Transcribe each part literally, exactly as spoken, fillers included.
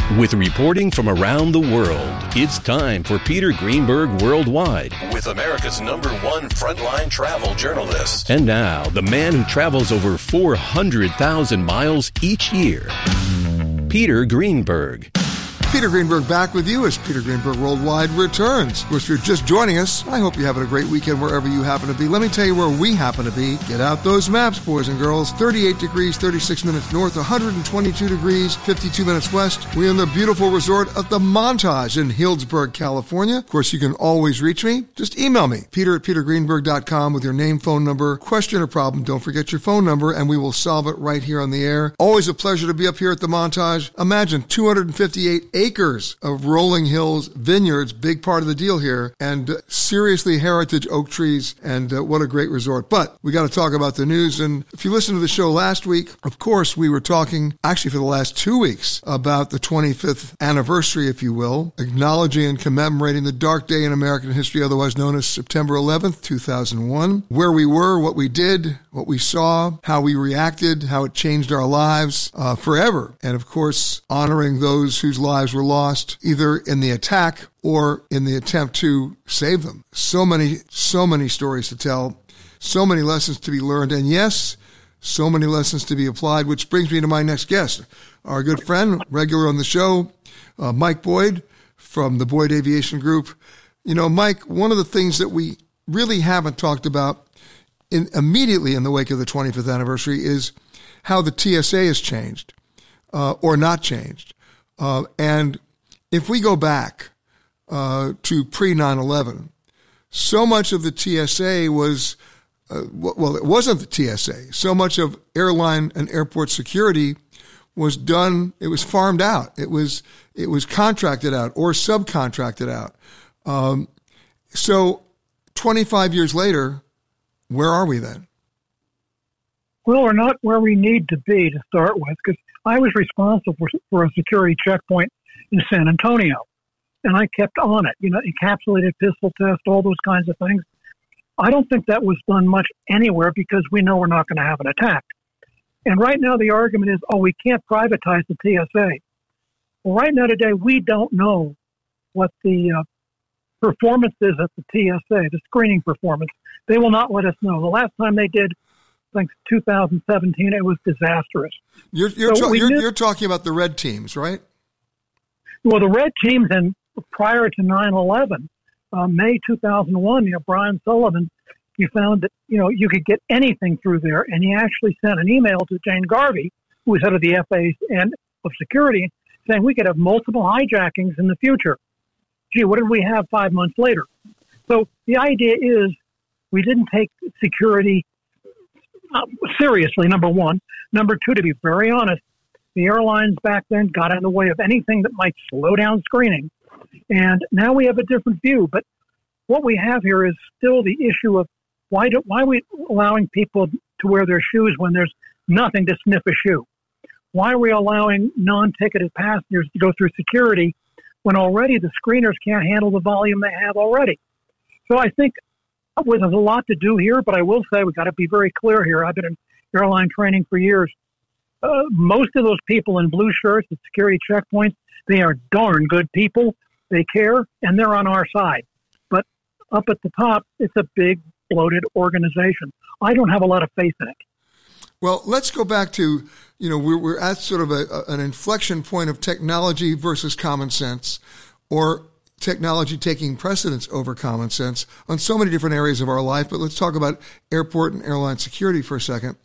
With reporting from around the world, it's time for Peter Greenberg Worldwide with America's number one frontline travel journalist. And now, the man who travels over four hundred thousand miles each year, Peter Greenberg. Peter Greenberg back with you as Peter Greenberg Worldwide returns. Of course, if you're just joining us, I hope you're having a great weekend wherever you happen to be. Let me tell you where we happen to be. Get out those maps, boys and girls. thirty-eight degrees, thirty-six minutes north, one hundred twenty-two degrees, fifty-two minutes west. We're in the beautiful resort of the Montage in Healdsburg, California. Of course, you can always reach me. Just email me, peter at peter greenberg dot com with your name, phone number, question or problem. Don't forget your phone number, and we will solve it right here on the air. Always a pleasure to be up here at the Montage. Imagine two hundred fifty-eight acres of rolling hills, vineyards, big part of the deal here, and uh, seriously heritage oak trees, and uh, what a great resort. But we got to talk about the news, and if you listened to the show last week, of course, we were talking, actually for the last two weeks, about the twenty-fifth anniversary, if you will, acknowledging and commemorating the dark day in American history, otherwise known as September eleventh, two thousand one, where we were, what we did, what we saw, how we reacted, how it changed our lives uh, forever, and of course, honoring those whose lives were lost, either in the attack or in the attempt to save them. So many, so many stories to tell, so many lessons to be learned, and yes, so many lessons to be applied, which brings me to my next guest, our good friend, regular on the show, uh, Mike Boyd from the Boyd Aviation Group. You know, Mike, one of the things that we really haven't talked about in, immediately in the wake of the twenty-fifth anniversary is how the T S A has changed uh, or not changed. Uh, and if we go back uh, to pre nine eleven, so much of the T S A was, uh, well, it wasn't the T S A. So much of airline and airport security was done, it was farmed out. It was it was contracted out or subcontracted out. Um, so twenty-five years later, where are we then? Well, we're not where we need to be to start with, because I was responsible for, for a security checkpoint in San Antonio, and I kept on it, you know, encapsulated pistol test, all those kinds of things. I don't think that was done much anywhere because we know we're not going to have an attack. And right now the argument is, oh, we can't privatize the T S A. Well, right now today, we don't know what the uh, performance is at the T S A, the screening performance. They will not let us know. The last time they did, I think two thousand seventeen, it was disastrous. You're, you're, so ta- you're, knew- you're talking about the red teams, right? Well, the red teams, and prior to nine eleven, uh, May two thousand one, you know, Brian Sullivan, you found that, you know, you could get anything through there. And he actually sent an email to Jane Garvey, who was head of the F A A and of security, saying we could have multiple hijackings in the future. Gee, what did we have five months later? So the idea is we didn't take security uh, seriously, number one. Number two, to be very honest, the airlines back then got in the way of anything that might slow down screening. And now we have a different view. But what we have here is still the issue of why, do, why are we allowing people to wear their shoes when there's nothing to sniff a shoe? Why are we allowing non-ticketed passengers to go through security when already the screeners can't handle the volume they have already? So I think well, there's a lot to do here, but I will say we've got to be very clear here. I've been in airline training for years. Uh, most of those people in blue shirts at security checkpoints, they are darn good people. They care, and they're on our side. But up at the top, it's a big, bloated organization. I don't have a lot of faith in it. Well, let's go back to, you know, we're, we're at sort of a, a, an inflection point of technology versus common sense, or technology taking precedence over common sense on so many different areas of our life. But let's talk about airport and airline security for a second.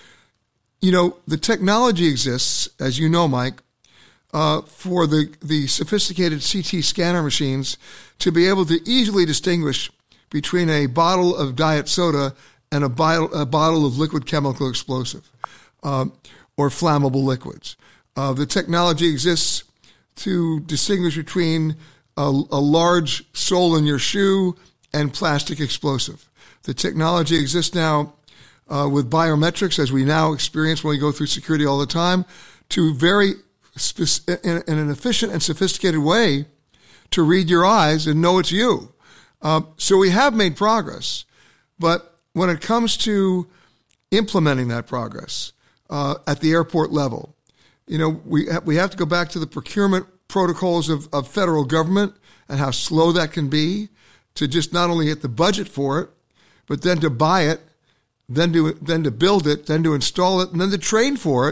You know, the technology exists, as you know, Mike, uh, for the, the sophisticated C T scanner machines to be able to easily distinguish between a bottle of diet soda and a, bottle, a bottle of liquid chemical explosive um, or flammable liquids. Uh, the technology exists to distinguish between a, a large sole in your shoe and plastic explosive. The technology exists now uh, with biometrics, as we now experience when we go through security all the time, to very spe- in, in an efficient and sophisticated way to read your eyes and know it's you. Uh, so we have made progress, but when it comes to implementing that progress uh, at the airport level, You know, we ha- we have to go back to the procurement protocols of, of federal government and how slow that can be to just not only get the budget for it, but then to buy it, then to then to build it, then to install it, and then to train for it.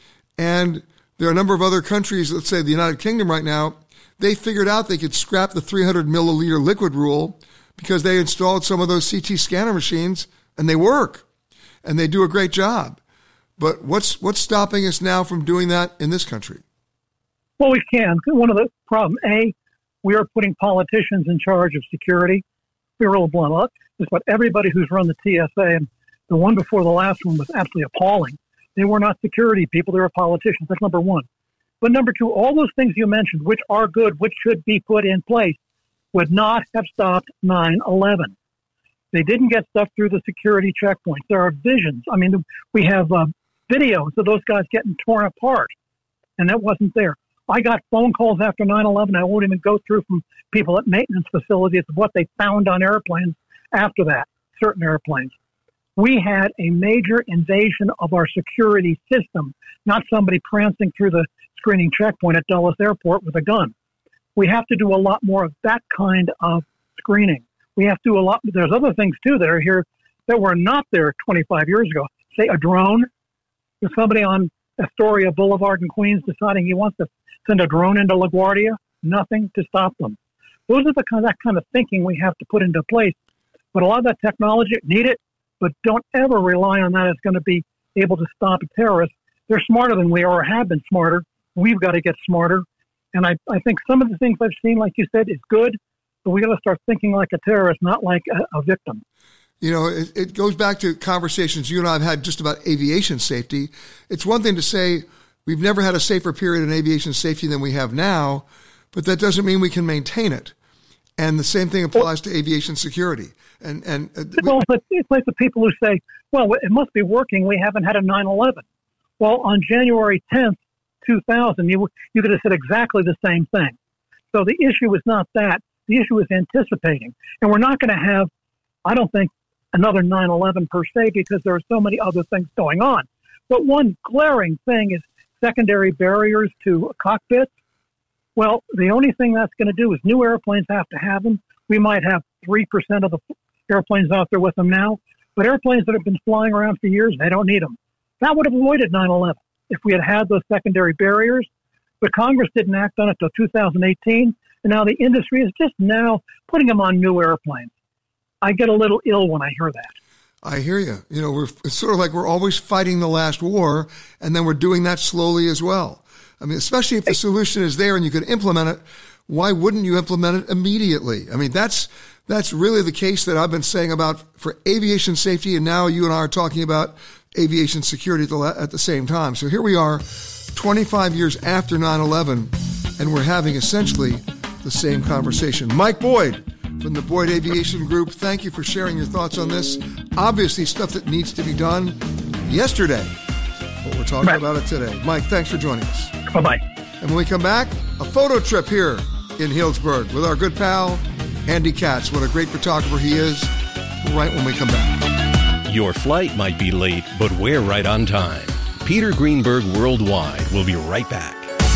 And there are a number of other countries, let's say the United Kingdom right now, they figured out they could scrap the three hundred milliliter liquid rule because they installed some of those C T scanner machines and they work and they do a great job. But what's what's stopping us now from doing that in this country? Well, we can. One of the problems, A, we are putting politicians in charge of security. We're real blunt. Just about everybody who's run the T S A, and the one before the last one was absolutely appalling. They were not security people. They were politicians. That's number one. But number two, all those things you mentioned, which are good, which should be put in place, would not have stopped nine eleven. They didn't get stuff through the security checkpoints. There are visions. I mean, we have uh, videos of those guys getting torn apart, and that wasn't there. I got phone calls after nine eleven. I won't even go through from people at maintenance facilities of what they found on airplanes after that, certain airplanes. We had a major invasion of our security system, not somebody prancing through the screening checkpoint at Dulles Airport with a gun. We have to do a lot more of that kind of screening. We have to do a lot. There's other things, too, that are here that were not there twenty-five years ago. Say a drone. There's somebody on Astoria Boulevard in Queens deciding he wants to send a drone into LaGuardia. Nothing to stop them. Those are the kind of, that kind of thinking we have to put into place. But a lot of that technology, need it, but don't ever rely on that as going to be able to stop a terrorist. They're smarter than we are or have been smarter. We've got to get smarter. And I, I think some of the things I've seen, like you said, is good, but we got to start thinking like a terrorist, not like a, a victim. You know, it, it goes back to conversations you and I have had just about aviation safety. It's one thing to say we've never had a safer period in aviation safety than we have now, but that doesn't mean we can maintain it. And the same thing applies to aviation security. And and uh, well, but it's like the people who say, well, it must be working. We haven't had a nine eleven. Well, on January tenth, two thousand, you, you could have said exactly the same thing. So the issue is not that. The issue is anticipating. And we're not going to have, I don't think, another nine eleven per se, because there are so many other things going on. But one glaring thing is secondary barriers to cockpits. Well, the only thing that's going to do is new airplanes have to have them. We might have three percent of the airplanes out there with them now, but airplanes that have been flying around for years, they don't need them. That would have avoided nine eleven if we had had those secondary barriers. But Congress didn't act on it until two thousand eighteen, and now the industry is just now putting them on new airplanes. I get a little ill when I hear that. I hear you. You know, we're it's sort of like we're always fighting the last war, and then we're doing that slowly as well. I mean, especially if the solution is there and you can implement it, why wouldn't you implement it immediately? I mean, that's that's really the case that I've been saying about for aviation safety, and now you and I are talking about aviation security at the, at the same time. So here we are, twenty-five years after nine eleven, and we're having essentially the same conversation. Mike Boyd from the Boyd Aviation Group, thank you for sharing your thoughts on this. Obviously, stuff that needs to be done yesterday, but we're talking Bye. about it today. Mike, thanks for joining us. Bye-bye. And when we come back, a photo trip here in Healdsburg with our good pal, Andy Katz. What a great photographer he is, right when we come back. Your flight might be late, but we're right on time. Peter Greenberg Worldwide will be right back.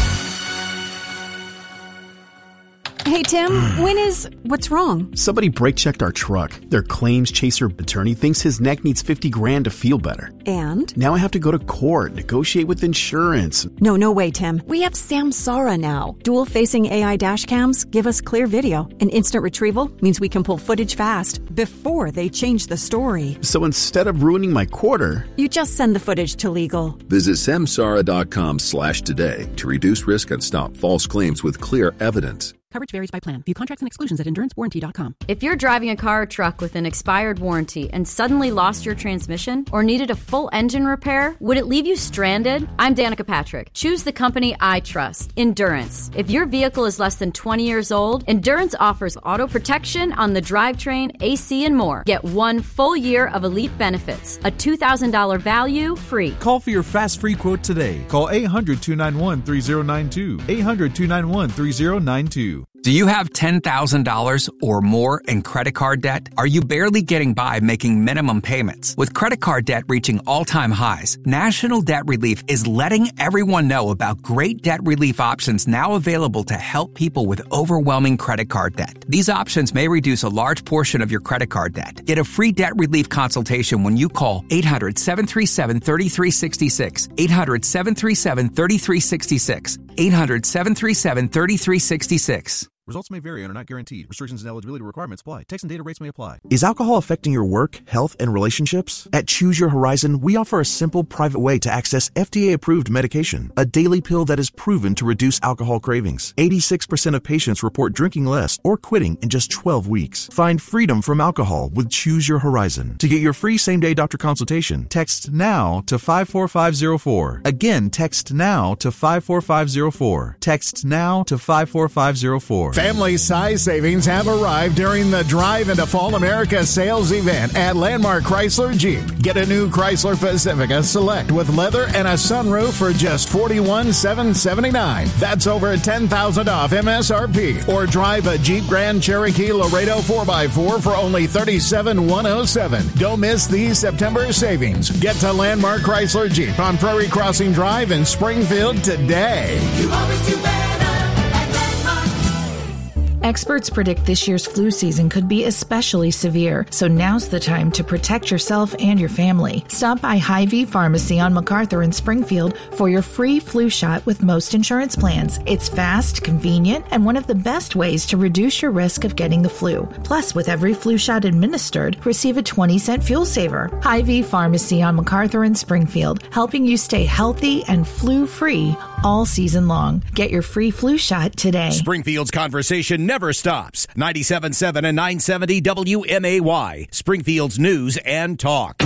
Hey, Tim, when is... What's wrong? Somebody brake-checked our truck. Their claims chaser attorney thinks his neck needs fifty grand to feel better. And? Now I have to go to court, negotiate with insurance. No, no way, Tim. We have Samsara now. Dual-facing A I dash cams give us clear video. And instant retrieval means we can pull footage fast before they change the story. So instead of ruining my quarter... You just send the footage to legal. Visit samsara.com slash today to reduce risk and stop false claims with clear evidence. Coverage varies by plan. View contracts and exclusions at endurance warranty dot com. If you're driving a car or truck with an expired warranty and suddenly lost your transmission or needed a full engine repair, would it leave you stranded? I'm Danica Patrick. Choose the company I trust, Endurance. If your vehicle is less than twenty years old, Endurance offers auto protection on the drivetrain, A C, and more. Get one full year of elite benefits, a two thousand dollars value free. Call for your fast free quote today. Call eight hundred, two nine one, three zero nine two. eight hundred, two nine one, three zero nine two. Do you have ten thousand dollars or more in credit card debt? Are you barely getting by making minimum payments? With credit card debt reaching all-time highs, National Debt Relief is letting everyone know about great debt relief options now available to help people with overwhelming credit card debt. These options may reduce a large portion of your credit card debt. Get a free debt relief consultation when you call eight hundred, seven three seven, three three six six, eight hundred, seven three seven, three three six six, eight hundred, seven three seven, three three six six. Results may vary and are not guaranteed. Restrictions and eligibility requirements apply. Text and data rates may apply. Is alcohol affecting your work, health, and relationships? At Choose Your Horizon, we offer a simple, private way to access F D A-approved medication, a daily pill that is proven to reduce alcohol cravings. eighty-six percent of patients report drinking less or quitting in just twelve weeks. Find freedom from alcohol with Choose Your Horizon. To get your free same-day doctor consultation, text NOW to five four five zero four. Again, text NOW to five four five zero four. Text NOW to five four five zero four. Family size savings have arrived during the Drive into Fall America sales event at Landmark Chrysler Jeep. Get a new Chrysler Pacifica Select with leather and a sunroof for just forty-one thousand seven hundred seventy-nine dollars. That's over ten thousand dollars off M S R P. Or drive a Jeep Grand Cherokee Laredo four by four for only thirty-seven thousand one hundred seven dollars. Don't miss these September savings. Get to Landmark Chrysler Jeep on Prairie Crossing Drive in Springfield today. You always do better. Experts predict this year's flu season could be especially severe, so now's the time to protect yourself and your family. Stop by Hy-Vee Pharmacy on MacArthur in Springfield for your free flu shot with most insurance plans. It's fast, convenient, and one of the best ways to reduce your risk of getting the flu. Plus, with every flu shot administered, receive a twenty cent fuel saver. Hy-Vee Pharmacy on MacArthur in Springfield, helping you stay healthy and flu-free all season long. Get your free flu shot today. Springfield's conversation never stops. ninety-seven point seven and nine seventy W M A Y, Springfield's news and talk.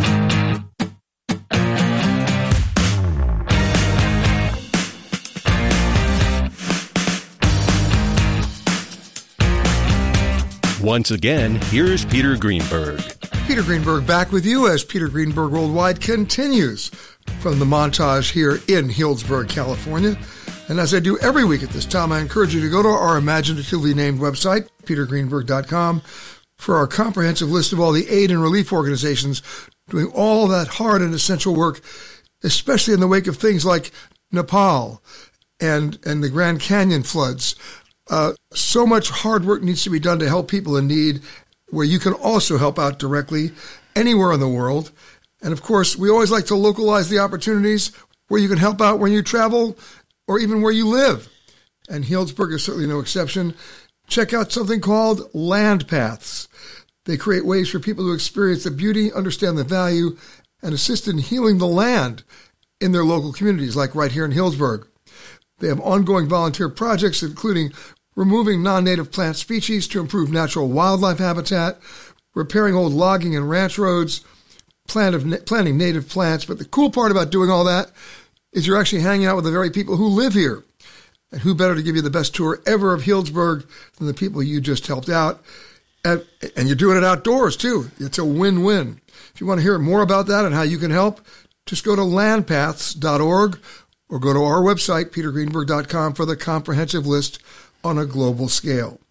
Once again, here's Peter Greenberg. Peter Greenberg back with you as Peter Greenberg Worldwide continues from the montage here in Healdsburg, California. And as I do every week at this time, I encourage you to go to our imaginatively named website, peter greenberg dot com, for our comprehensive list of all the aid and relief organizations doing all that hard and essential work, especially in the wake of things like Nepal and, and the Grand Canyon floods. Uh, so much hard work needs to be done to help people in need, where you can also help out directly anywhere in the world. And of course, we always like to localize the opportunities where you can help out when you travel or even where you live. And Healdsburg is certainly no exception. Check out something called Land Paths. They create ways for people to experience the beauty, understand the value, and assist in healing the land in their local communities, like right here in Healdsburg. They have ongoing volunteer projects, including removing non-native plant species to improve natural wildlife habitat, repairing old logging and ranch roads, plant of, planting native plants. But the cool part about doing all that is you're actually hanging out with the very people who live here. And who better to give you the best tour ever of Healdsburg than the people you just helped out? And, and you're doing it outdoors, too. It's a win-win. If you want to hear more about that and how you can help, just go to land paths dot org or go to our website, peter greenberg dot com, for the comprehensive list on a global scale.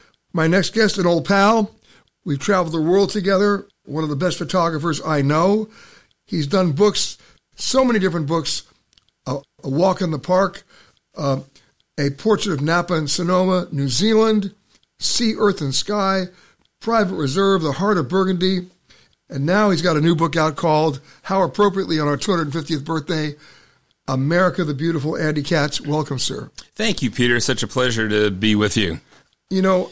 My next guest, an old pal. We've traveled the world together. One of the best photographers I know. He's done books, so many different books. A, a Walk in the Park, uh, A Portrait of Napa and Sonoma, New Zealand, Sea, Earth, and Sky, Private Reserve, The Heart of Burgundy. And now he's got a new book out called, how appropriately on our two hundred fiftieth birthday, America the Beautiful. Andy Katz, welcome, sir. Thank you, Peter. Such a pleasure to be with you. You know,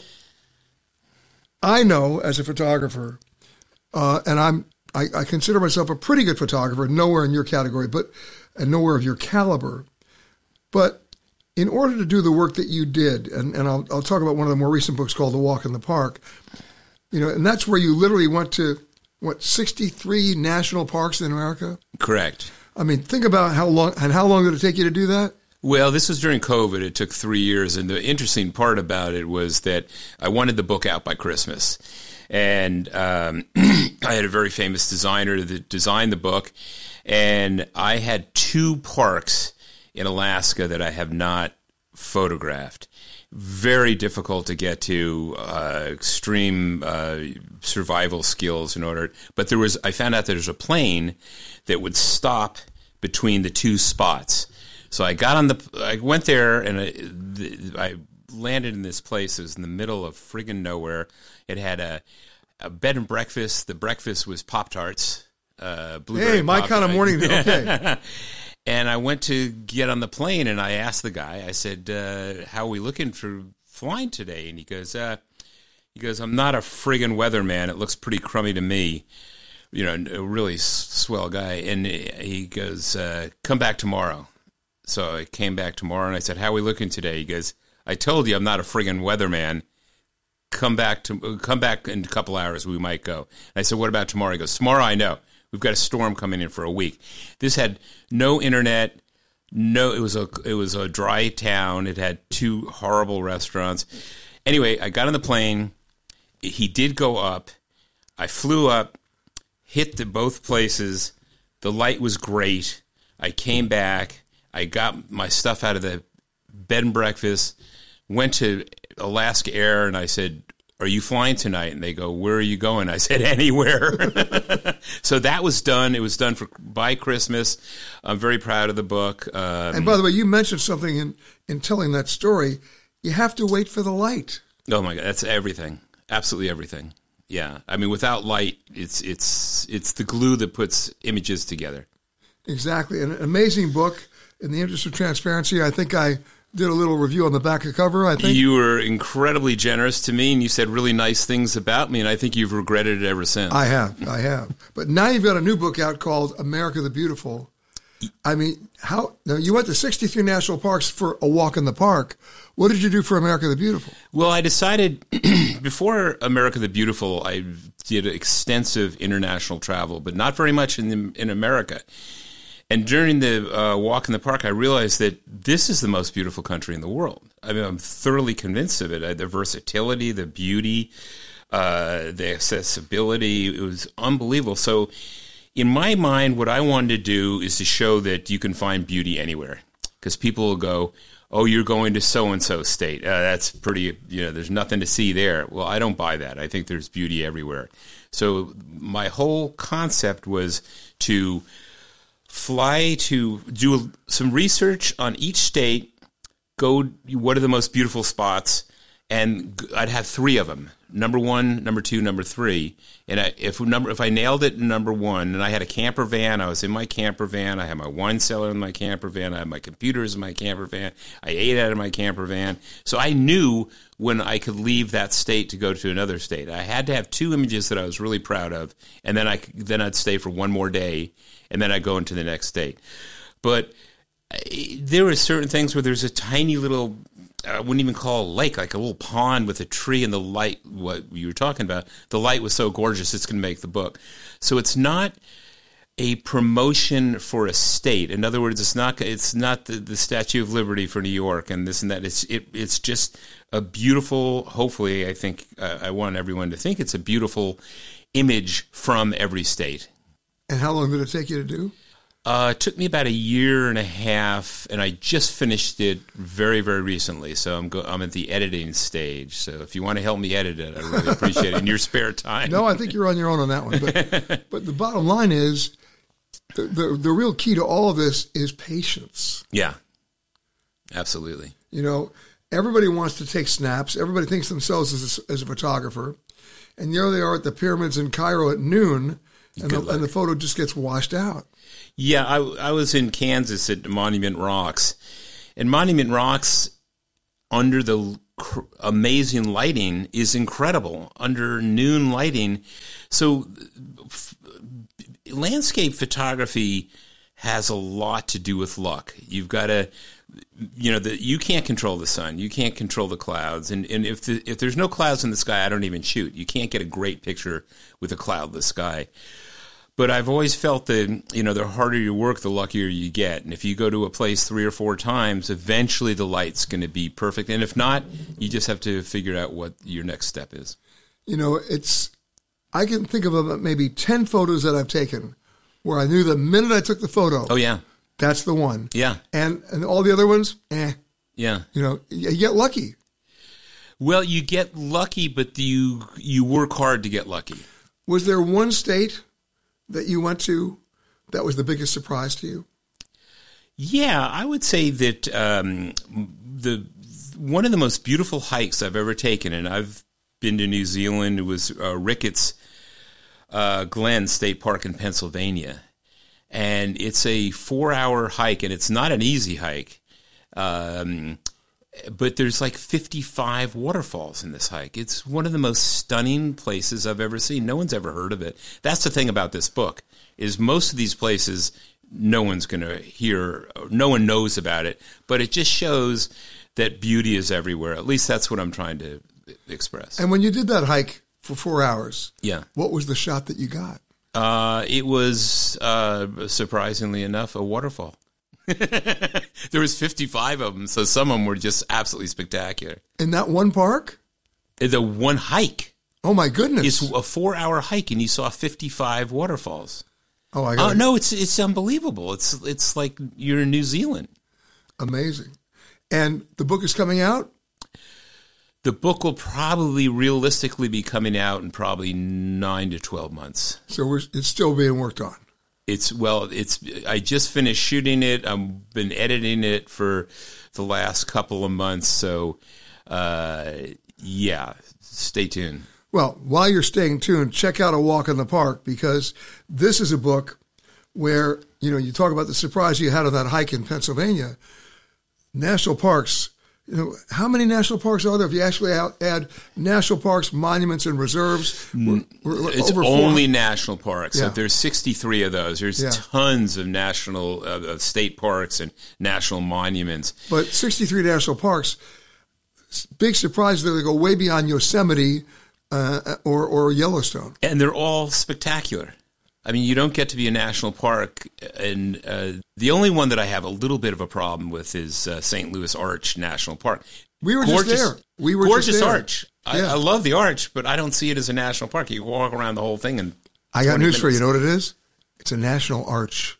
I know as a photographer, uh, and I'm I, I consider myself a pretty good photographer, nowhere in your category, but and nowhere of your caliber. But in order to do the work that you did, and, and I'll, I'll talk about one of the more recent books called The Walk in the Park, you know, and that's where you literally went to, what, sixty-three national parks in America? Correct. I mean, think about how long, and how long did it take you to do that? Well, this was during COVID. It took three years. And the interesting part about it was that I wanted the book out by Christmas. And um, I had a very famous designer that designed the book. And I had two parks in Alaska that I have not photographed. Very difficult to get to, uh, extreme uh, survival skills in order. But there was, I found out there's a plane that would stop between the two spots. So I got on the, I went there and I, the, I landed in this place. It was in the middle of friggin' nowhere. It had a, a bed and breakfast. The breakfast was Pop-Tarts. Uh, hey, my kind of morning. Okay. And I went to get on the plane, and I asked the guy, I said, uh, how are we looking for flying today? And he goes, uh, he goes, I'm not a friggin' weatherman. It looks pretty crummy to me. You know, a really s- swell guy. And he goes, uh, come back tomorrow. So I came back tomorrow, and I said, how are we looking today? He goes, I told you I'm not a friggin' weatherman. Come back to come back in a couple hours. We might go. And I said, what about tomorrow? He goes, tomorrow I know. We've got a storm coming in for a week. This had no internet. No, it was a it was a dry town. It had two horrible restaurants. Anyway, I got on the plane. He did go up. I flew up, hit the both places. The light was great. I came back. I got my stuff out of the bed and breakfast. Went to Alaska Air, and I said, are you flying tonight? And they go, where are you going? I said, anywhere. So that was done. It was done for by Christmas. I'm very proud of the book. Um, and by the way, you mentioned something in, in telling that story. You have to wait for the light. Oh, my God. That's everything. Absolutely everything. Yeah. I mean, without light, it's it's it's the glue that puts images together. Exactly. An amazing book. In the interest of transparency, I think I did a little review on the back of cover, I think. You were incredibly generous to me, and you said really nice things about me, and I think you've regretted it ever since. I have. I have. But now you've got a new book out called America the Beautiful. I mean, how? Now, you went to sixty-three national parks for a walk in the park. What did you do for America the Beautiful? Well, I decided before America the Beautiful, I did extensive international travel, but not very much in the, in America. And during the uh, walk in the park, I realized that this is the most beautiful country in the world. I mean, I'm thoroughly convinced of it. Uh, the versatility, the beauty, uh, the accessibility, it was unbelievable. So in my mind, what I wanted to do is to show that you can find beauty anywhere. Because people will go, oh, you're going to so-and-so state. Uh, that's pretty, you know, there's nothing to see there. Well, I don't buy that. I think there's beauty everywhere. So my whole concept was to fly to do some research on each state, go, what are the most beautiful spots, and I'd have three of them, number one, number two, number three. And I, if number if I nailed it in number one, and I had a camper van, I was in my camper van, I had my wine cellar in my camper van, I had my computers in my camper van, I ate out of my camper van. So I knew when I could leave that state to go to another state. I had to have two images that I was really proud of, and then I then I'd stay for one more day, and then I'd go into the next state. But there were certain things where there's a tiny little, I wouldn't even call it a lake, like a little pond with a tree, and the light, what you were talking about, the light was so gorgeous, it's going to make the book. So it's not a promotion for a state. In other words, it's not it's not the, the Statue of Liberty for New York and this and that. It's it, it's just a beautiful, hopefully, I think, uh, I want everyone to think it's a beautiful image from every state. And how long did it take you to do? Uh, it took me about a year and a half, and I just finished it very, very recently. So I'm go- I'm at the editing stage. So if you want to help me edit it, I really appreciate it in your spare time. No, I think you're on your own on that one. But, but the bottom line is, the, the the real key to all of this is patience. Yeah, absolutely. You know, everybody wants to take snaps. Everybody thinks themselves as a, as a photographer. And there they are at the pyramids in Cairo at noon, and the, and the photo just gets washed out. Yeah, I, I was in Kansas at Monument Rocks, and Monument Rocks, under the cr- amazing lighting, is incredible. Under noon lighting, so f- landscape photography has a lot to do with luck. You've got to, you know, the, you can't control the sun, you can't control the clouds, and, and if the, if there's no clouds in the sky, I don't even shoot. You can't get a great picture with a cloudless sky. But I've always felt that, you know, the harder you work, the luckier you get. And if you go to a place three or four times, eventually the light's going to be perfect. And if not, you just have to figure out what your next step is. You know, it's, I can think of about maybe ten photos that I've taken where I knew the minute I took the photo. Oh, yeah. That's the one. Yeah. And and all the other ones, eh. Yeah. You know, you get lucky. Well, you get lucky, but you you work hard to get lucky. Was there one state that you went to that was the biggest surprise to you? Yeah, I would say that um, the one of the most beautiful hikes I've ever taken, and I've been to New Zealand, it was uh, Ricketts uh, Glen State Park in Pennsylvania. And it's a four-hour hike, and it's not an easy hike. Um, but there's like fifty-five waterfalls in this hike. It's one of the most stunning places I've ever seen. No one's ever heard of it. That's the thing about this book, is most of these places no one's going to hear, no one knows about it. But it just shows that beauty is everywhere. At least that's what I'm trying to express. And when you did that hike for four hours, yeah, what was the shot that you got? Uh, it was, uh, surprisingly enough, a waterfall. There was fifty-five of them, so some of them were just absolutely spectacular. In that one park? The one hike. Oh, my goodness. It's a four-hour hike, and you saw fifty-five waterfalls. Oh, I got Oh, no, it's it's unbelievable. It's it's like you're in New Zealand. Amazing. And the book is coming out? The book will probably realistically be coming out in probably nine to twelve months. So we're, it's still being worked on. It's well, it's. I just finished shooting it. I've been editing it for the last couple of months. So, uh, yeah, stay tuned. Well, while you're staying tuned, check out A Walk in the Park, because this is a book where, you know, you talk about the surprise you had on that hike in Pennsylvania. National parks. You know, how many national parks are there? If you actually add national parks, monuments, and reserves, we're, we're it's over only national parks. Yeah. So there's sixty-three of those. There's Yeah. tons of national uh, state parks and national monuments. But sixty-three national parks, big surprise that they go way beyond Yosemite uh, or, or Yellowstone. And they're all spectacular. I mean, you don't get to be a national park, and uh, the only one that I have a little bit of a problem with is uh, Saint Louis Arch National Park. We were gorgeous, just there. We were gorgeous just there. arch. I, Yeah. I love the arch, but I don't see it as a national park. You can walk around the whole thing and I got news for you. You know what it is? It's a national arch.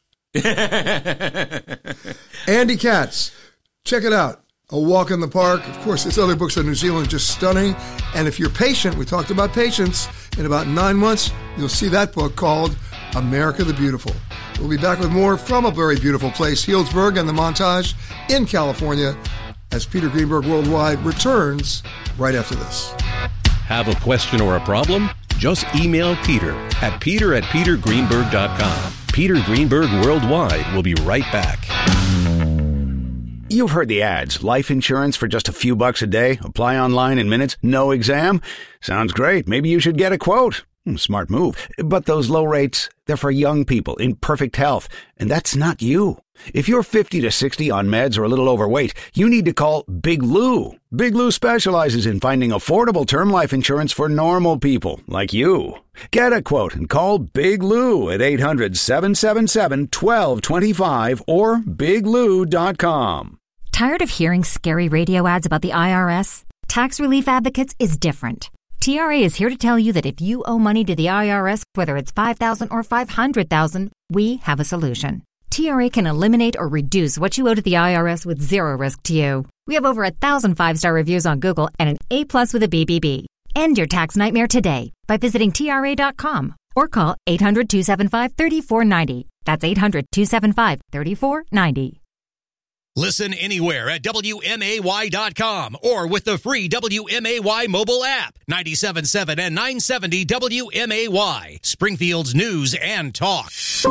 Andy Katz, check it out. A Walk in the Park. Of course, his other books on New Zealand are just stunning. And if you're patient, we talked about patience, in about nine months, you'll see that book called America the Beautiful. We'll be back with more from a very beautiful place, Healdsburg and the Montage in California, as Peter Greenberg Worldwide returns right after this. Have a question or a problem? Just email Peter at peter at peter greenberg dot com. Peter Greenberg Worldwide will be right back. You've heard the ads. Life insurance for just a few bucks a day. Apply online in minutes. No exam. Sounds great. Maybe you should get a quote. Smart move. But those low rates, they're for young people in perfect health. And that's not you. If you're fifty to sixty on meds or a little overweight, you need to call Big Lou. Big Lou specializes in finding affordable term life insurance for normal people like you. Get a quote and call Big Lou at eight hundred, seven seven seven, one two two five or big lou dot com. Tired of hearing scary radio ads about the I R S? Tax Relief Advocates is different. T R A is here to tell you that if you owe money to the I R S, whether it's five thousand dollars or five hundred thousand dollars, we have a solution. T R A can eliminate or reduce what you owe to the I R S with zero risk to you. We have over a thousand five-star reviews on Google and an A plus with a B B B. End your tax nightmare today by visiting T R A dot com or call eight hundred, two seven five, three four nine zero. That's eight hundred, two seven five, three four nine zero. Listen anywhere at W M A Y dot com or with the free W M A Y mobile app. ninety-seven point seven and nine seventy W M A Y, Springfield's news and talk.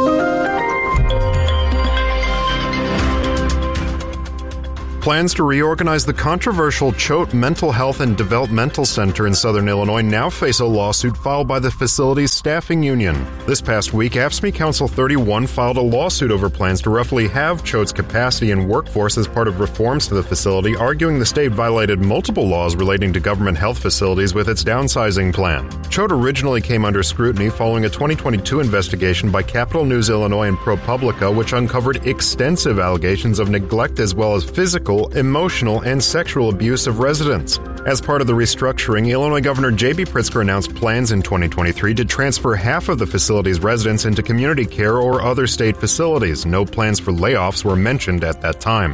Plans to reorganize the controversial Choate Mental Health and Developmental Center in Southern Illinois now face a lawsuit filed by the facility's staffing union. This past week, A F S C M E Council thirty-one filed a lawsuit over plans to roughly halve Choate's capacity and workforce as part of reforms to the facility, arguing the state violated multiple laws relating to government health facilities with its downsizing plan. Choate originally came under scrutiny following a twenty twenty-two investigation by Capital News Illinois and ProPublica, which uncovered extensive allegations of neglect as well as physical, emotional, and sexual abuse of residents. As part of the restructuring, Illinois Governor J B Pritzker announced plans in twenty twenty-three to transfer half of the facility's residents into community care or other state facilities. No plans for layoffs were mentioned at that time.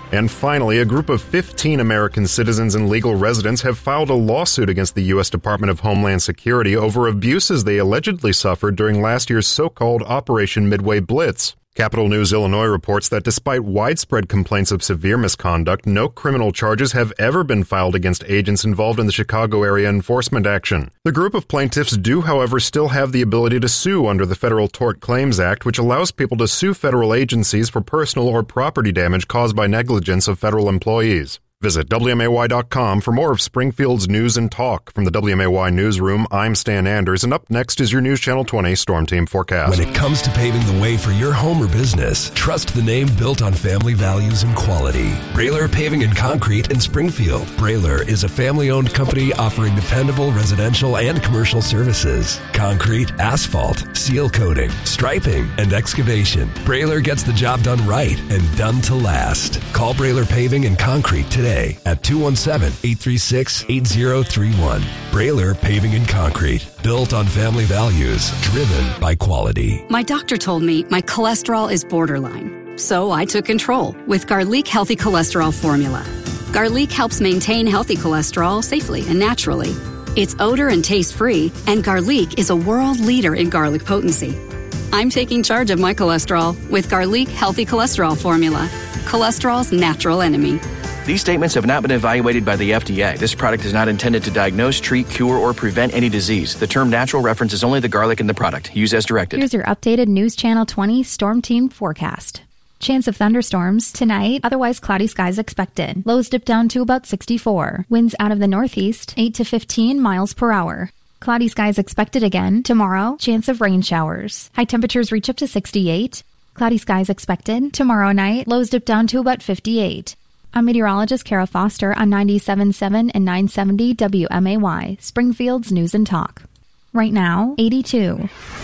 And finally, a group of fifteen American citizens and legal residents have filed a lawsuit against the U S Department of Homeland Security over abuses they allegedly suffered during last year's so-called Operation Midway Blitz. Capital News Illinois reports that despite widespread complaints of severe misconduct, no criminal charges have ever been filed against agents involved in the Chicago area enforcement action. The group of plaintiffs do, however, still have the ability to sue under the Federal Tort Claims Act, which allows people to sue federal agencies for personal or property damage caused by negligence of federal employees. Visit W M A Y dot com for more of Springfield's news and talk. From the W M A Y newsroom, I'm Stan Anders, and up next is your News Channel twenty Storm Team forecast. When it comes to paving the way for your home or business, trust the name built on family values and quality. Brailer Paving and Concrete in Springfield. Brailer is a family-owned company offering dependable residential and commercial services. Concrete, asphalt, seal coating, striping, and excavation. Brailer gets the job done right and done to last. Call Brailer Paving and Concrete today at two one seven, eight three six, eight zero three one. Brailer Paving and Concrete. Built on family values, driven by quality. My doctor told me my cholesterol is borderline, so I took control with Garlic Healthy Cholesterol Formula. Garlic helps maintain healthy cholesterol safely and naturally. It's odor and taste-free, and Garlic is a world leader in garlic potency. I'm taking charge of my cholesterol with Garlic Healthy Cholesterol Formula. Cholesterol's natural enemy. These statements have not been evaluated by the F D A. This product is not intended to diagnose, treat, cure, or prevent any disease. The term natural references only the garlic in the product. Use as directed. Here's your updated News Channel twenty Storm Team forecast. Chance of thunderstorms tonight, otherwise cloudy skies expected. Lows dip down to about sixty-four. Winds out of the northeast, eight to fifteen miles per hour. Cloudy skies expected again tomorrow. Chance of rain showers. High temperatures reach up to sixty-eight. Cloudy skies expected tomorrow night. Lows dip down to about fifty-eight. I'm meteorologist Kara Foster on ninety-seven point seven and nine seventy W M A Y, Springfield's News and Talk. Right now, eighty-two.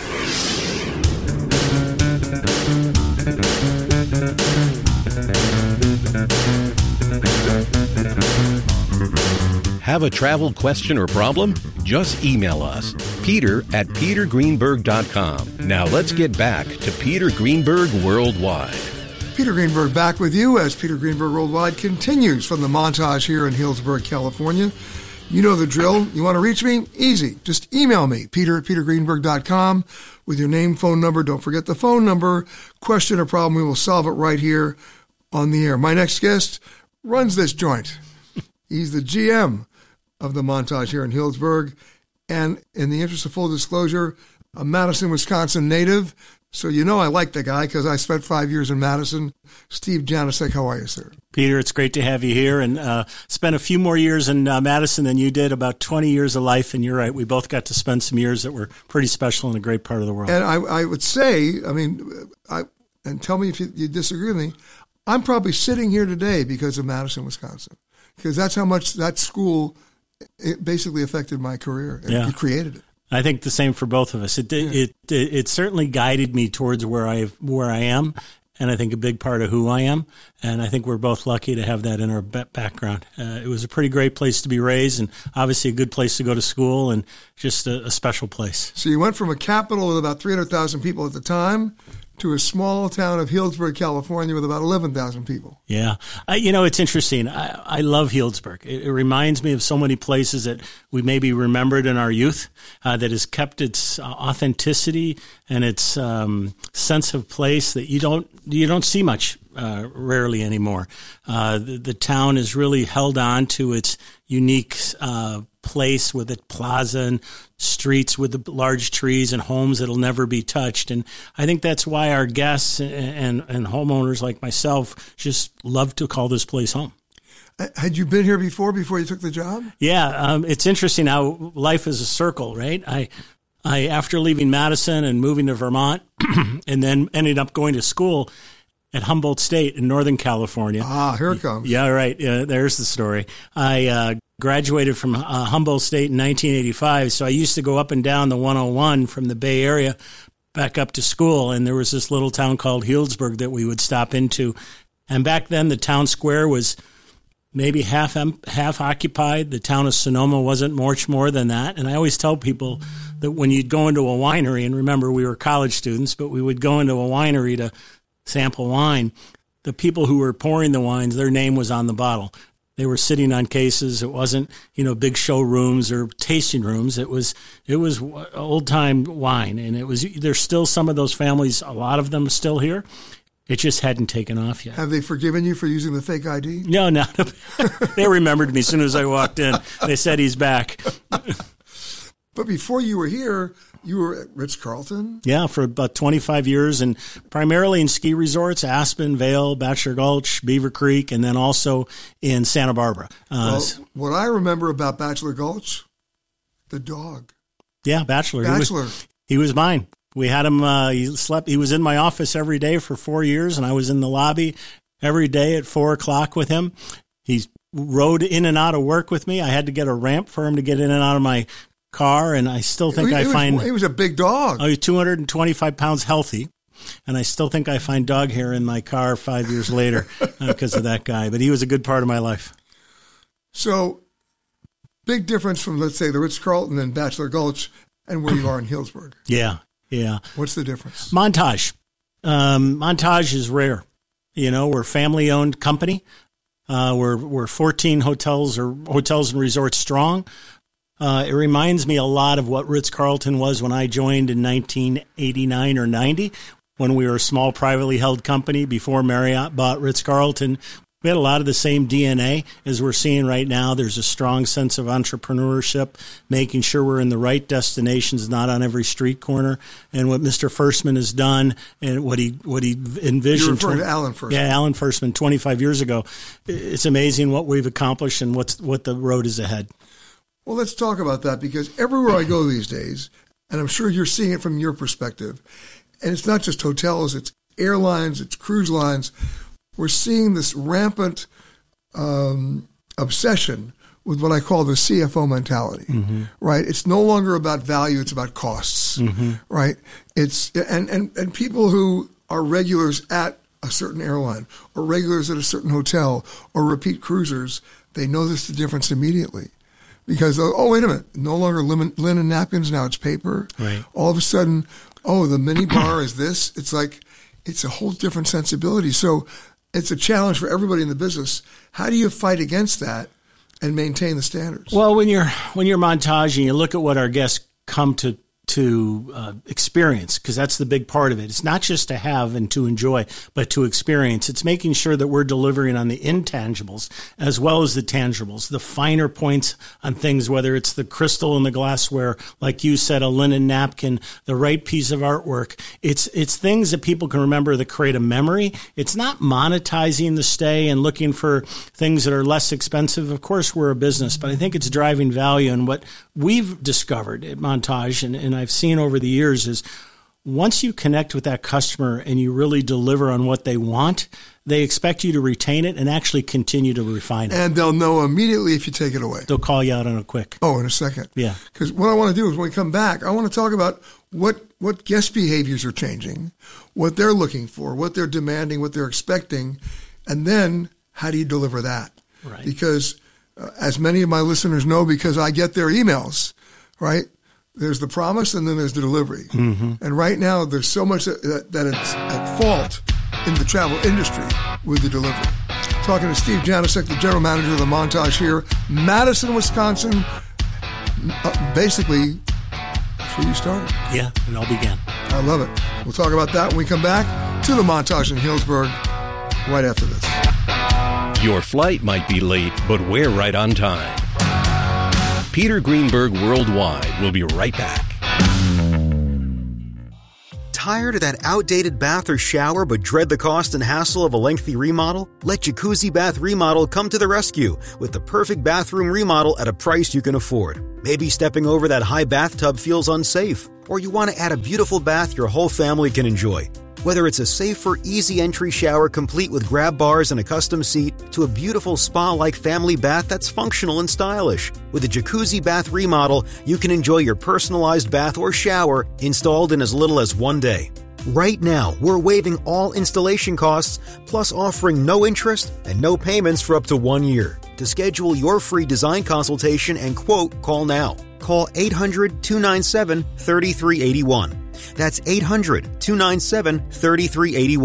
Have a travel question or problem? Just email us, Peter at peter greenberg dot com. Now let's get back to Peter Greenberg Worldwide. Peter Greenberg back with you as Peter Greenberg Worldwide continues from the montage here in Healdsburg, California. You know the drill. You want to reach me? Easy. Just email me, Peter at peter greenberg dot com, with your name, phone number. Don't forget the phone number. Question or problem, we will solve it right here on the air. My next guest runs this joint. He's the G M of the montage here in Healdsburg. And in the interest of full disclosure, a Madison, Wisconsin native. So you know I like the guy because I spent five years in Madison. Steve Janicek, how are you, sir? Peter, it's great to have you here, and uh, spent a few more years in uh, Madison than you did, about twenty years of life, and you're right, we both got to spend some years that were pretty special in a great part of the world. And I, I would say, I mean, I and tell me if you, you disagree with me, I'm probably sitting here today because of Madison, Wisconsin, because that's how much that school it basically affected my career and yeah. created it. I think the same for both of us. It, yeah. it it it certainly guided me towards where I where I am, and I think a big part of who I am. And I think we're both lucky to have that in our background. Uh, it was a pretty great place to be raised, and obviously a good place to go to school, and just a, a special place. So you went from a capital with about three hundred thousand people at the time to a small town of Healdsburg, California, with about eleven thousand people. Yeah. I, you know, it's interesting. I, I love Healdsburg. It, it reminds me of so many places that we maybe remembered in our youth uh, that has kept its uh, authenticity and its um, sense of place that you don't you don't see much uh, rarely anymore. Uh, the, the town has really held on to its unique uh, place with its plaza and streets with the large trees and homes that'll never be touched. And I think that's why our guests and, and, and homeowners like myself just love to call this place home. Had you been here before, before you took the job? Yeah. Um, it's interesting how life is a circle, right? I, I, after leaving Madison and moving to Vermont and then ended up going to school at Humboldt State in Northern California. Ah, here it comes. Yeah, right. Yeah, there's the story. I uh, graduated from uh, Humboldt State in nineteen eighty-five, so I used to go up and down the one oh one from the Bay Area back up to school, and there was this little town called Healdsburg that we would stop into. And back then, the town square was maybe half half occupied. The town of Sonoma wasn't much more than that. And I always tell people that when you'd go into a winery, and remember we were college students, but we would go into a winery to sample wine, the people who were pouring the wines, their name was on the bottle. They were sitting on cases. It wasn't, you know, big showrooms or tasting rooms. It was it was old time wine, and it was. There's still some of those families. A lot of them still here. It just hadn't taken off yet. Have they forgiven you for using the fake I D? No, no. They remembered me as soon as I walked in. They said he's back. But before you were here, you were at Ritz-Carlton? Yeah, for about twenty-five years, and primarily in ski resorts, Aspen, Vail, Bachelor Gulch, Beaver Creek, and then also in Santa Barbara. Uh, well, what I remember about Bachelor Gulch, the dog. Yeah, Bachelor. Bachelor. He was, he was mine. We had him, uh, he slept, he was in my office every day for four years, and I was in the lobby every day at four o'clock with him. He rode in and out of work with me. I had to get a ramp for him to get in and out of my car, and I still think he, I he find... Was, he was a big dog. Oh, he's two hundred twenty-five pounds healthy, and I still think I find dog hair in my car five years later because of that guy. But he was a good part of my life. So, big difference from, let's say, the Ritz-Carlton and Bachelor Gulch and where you are in Healdsburg. Yeah, yeah. What's the difference? Montage. Um, Montage is rare. You know, we're a family-owned company. Uh, we're we're fourteen hotels or hotels and resorts strong. Uh, it reminds me a lot of what Ritz-Carlton was when I joined in nineteen eighty-nine or ninety, when we were a small privately held company before Marriott bought Ritz-Carlton. We had a lot of the same D N A as we're seeing right now. There's a strong sense of entrepreneurship, making sure we're in the right destinations, not on every street corner. And what Mister Firstman has done and what he what he envisioned. You're referring to Alan Firstman. Yeah, Alan Firstman, twenty-five years ago. It's amazing what we've accomplished and what's what the road is ahead. Well, let's talk about that, because everywhere I go these days, and I'm sure you're seeing it from your perspective, and it's not just hotels, it's airlines, it's cruise lines, we're seeing this rampant um, obsession with what I call the C F O mentality, mm-hmm. right? It's no longer about value, it's about costs, mm-hmm. right? It's and, and, and people who are regulars at a certain airline or regulars at a certain hotel or repeat cruisers, they notice the difference immediately. Because, oh, wait a minute, no longer linen, linen napkins, now it's paper. Right. All of a sudden, oh, the mini bar is this. It's like, it's a whole different sensibility. So it's a challenge for everybody in the business. How do you fight against that and maintain the standards? Well, when you're when you're Montage and you look at what our guests come to to uh, experience, because that's the big part of it. It's not just to have and to enjoy, but to experience. It's making sure that we're delivering on the intangibles as well as the tangibles, the finer points on things, whether it's the crystal in the glassware, like you said, a linen napkin, the right piece of artwork. It's it's things that people can remember that create a memory. It's not monetizing the stay and looking for things that are less expensive. Of course, we're a business, but I think it's driving value. And what we've discovered at Montage, and, and I've seen over the years, is once you connect with that customer and you really deliver on what they want, they expect you to retain it and actually continue to refine it. And they'll know immediately if you take it away. They'll call you out on it quick. Oh, in a second. Yeah. Because what I want to do is when we come back, I want to talk about what, what guest behaviors are changing, what they're looking for, what they're demanding, what they're expecting, and then how do you deliver that? Right. Because uh, as many of my listeners know, because I get their emails, right? There's the promise and then there's the delivery. Mm-hmm. And right now there's so much that, that it's at fault in the travel industry with the delivery. Talking to Steve Janicek, the general manager of the Montage here, Madison, Wisconsin. Uh, basically, that's where you started. Yeah, it all began. I love it. We'll talk about that when we come back to the Montage in Healdsburg right after this. Your flight might be late, but we're right on time. Peter Greenberg Worldwide will be right back. Tired of that outdated bath or shower but dread the cost and hassle of a lengthy remodel? Let Jacuzzi Bath Remodel come to the rescue with the perfect bathroom remodel at a price you can afford. Maybe stepping over that high bathtub feels unsafe, or you want to add a beautiful bath your whole family can enjoy. Whether it's a safer, easy entry shower complete with grab bars and a custom seat, to a beautiful spa-like family bath that's functional and stylish. With a Jacuzzi Bath Remodel, you can enjoy your personalized bath or shower installed in as little as one day. Right now, we're waiving all installation costs, plus offering no interest and no payments for up to one year. To schedule your free design consultation and quote, call now. Call eight hundred, two nine seven, three three eight one. That's eight hundred, two nine seven, three three eight one.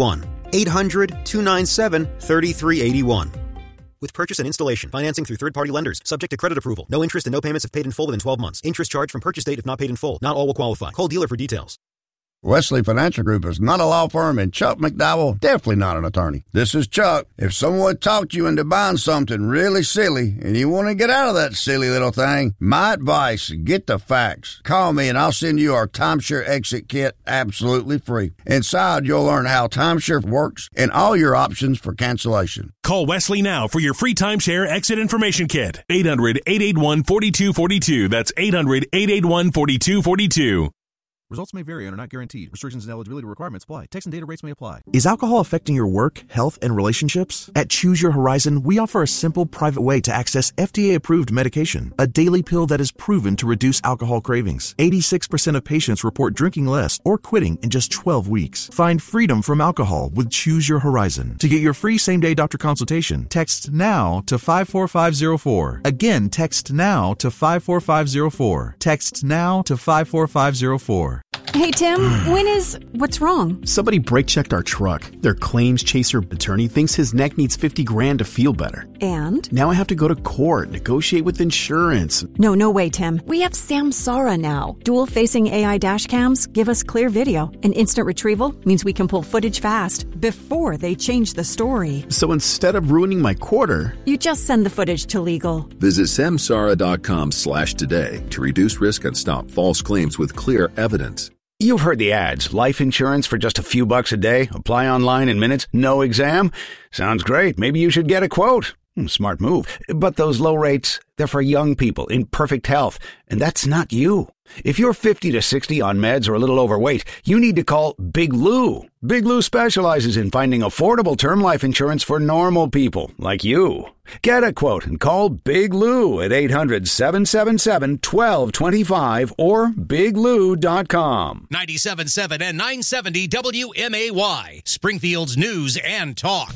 eight hundred, two nine seven, three three eight one. With purchase and installation, financing through third-party lenders, subject to credit approval. No interest and no payments if paid in full within twelve months. Interest charged from purchase date if not paid in full. Not all will qualify. Call dealer for details. Wesley Financial Group is not a law firm, and Chuck McDowell definitely not an attorney. This is Chuck. If someone talked you into buying something really silly and you want to get out of that silly little thing, my advice, get the facts. Call me and I'll send you our timeshare exit kit absolutely free. Inside, you'll learn how timeshare works and all your options for cancellation. Call Wesley now for your free timeshare exit information kit. eight hundred, eight eight one, four two four two. That's eight hundred, eight eight one, four two four two. Results may vary and are not guaranteed. Restrictions and eligibility requirements apply. Text and data rates may apply. Is alcohol affecting your work, health, and relationships? At Choose Your Horizon, we offer a simple, private way to access F D A-approved medication, a daily pill that is proven to reduce alcohol cravings. eighty-six percent of patients report drinking less or quitting in just twelve weeks. Find freedom from alcohol with Choose Your Horizon. To get your free same-day doctor consultation, text NOW to five four five zero four. Again, text NOW to five four five zero four. Text NOW to five four five zero four. Hey, Tim, when is... What's wrong? Somebody brake-checked our truck. Their claims chaser attorney thinks his neck needs fifty grand to feel better. And? Now I have to go to court, negotiate with insurance. No, no way, Tim. We have Samsara now. Dual-facing A I dash cams give us clear video, and instant retrieval means we can pull footage fast before they change the story. So instead of ruining my quarter... You just send the footage to legal. Visit samsara.com slash today to reduce risk and stop false claims with clear evidence. You've heard the ads. Life insurance for just a few bucks a day. Apply online in minutes. No exam. Sounds great. Maybe you should get a quote. Smart move. But those low rates, they're for young people in perfect health. And that's not you. If you're fifty to sixty on meds or a little overweight, you need to call Big Lou. Big Lou specializes in finding affordable term life insurance for normal people like you. Get a quote and call Big Lou at eight hundred, seven seven seven, one two two five or big lou dot com. ninety-seven point seven and nine seventy W M A Y, Springfield's news and talk.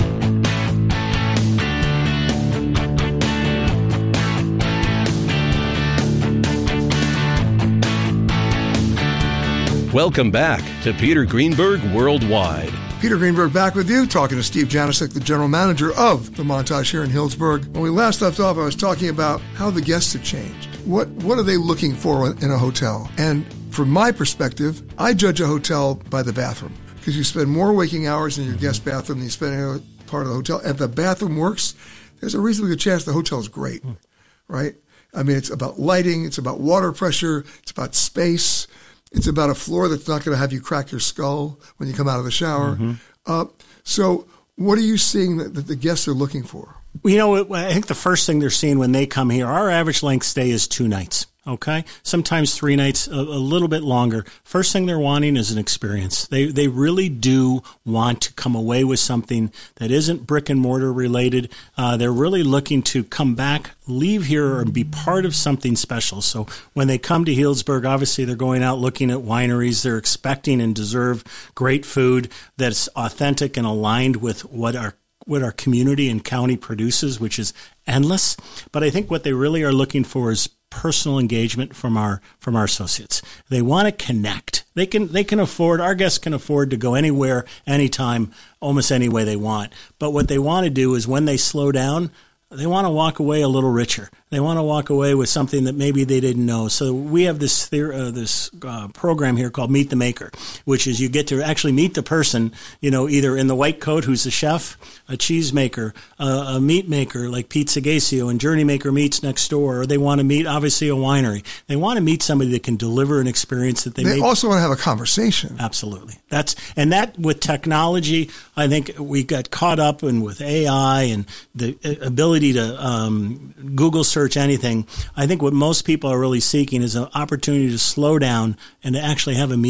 Welcome back to Peter Greenberg Worldwide. Peter Greenberg back with you, talking to Steve Janicek, the general manager of the Montage here in Healdsburg. When we last left off, I was talking about how the guests have changed. What what are they looking for in a hotel? And from my perspective, I judge a hotel by the bathroom, because you spend more waking hours in your guest bathroom than you spend in any part of the hotel. If the bathroom works, there's a reasonably good chance the hotel is great, right? I mean, it's about lighting, it's about water pressure, it's about space. It's about a floor that's not going to have you crack your skull when you come out of the shower. Mm-hmm. Uh, so what are you seeing that, that the guests are looking for? Well, you know, I think the first thing they're seeing when they come here, our average length stay is two nights. Okay, sometimes three nights, a, a little bit longer. First thing they're wanting is an experience. They they really do want to come away with something that isn't brick and mortar related. Uh, they're really looking to come back, leave here, and be part of something special. So when they come to Healdsburg, obviously they're going out looking at wineries. They're expecting and deserve great food that's authentic and aligned with what our what our community and county produces, which is endless. But I think what they really are looking for is personal engagement from our from our associates. They want to connect. They can they can afford, our guests can afford to go anywhere, anytime, almost any way they want. But what they want to do is when they slow down, they want to walk away a little richer. They want to walk away with something that maybe they didn't know. So we have this theor- uh, this uh, program here called Meet the Maker, which is you get to actually meet the person, you know, either in the white coat who's a chef, a cheese maker, uh, a meat maker like Pete Segasio and Journey Maker Meats next door, or they want to meet, obviously, a winery. They want to meet somebody that can deliver an experience that they They may- also want to have a conversation. Absolutely. That's and that with technology, I think we got caught up in with A I and the ability to um, Google search anything. I think what most people are really seeking is an opportunity to slow down and to actually have a meeting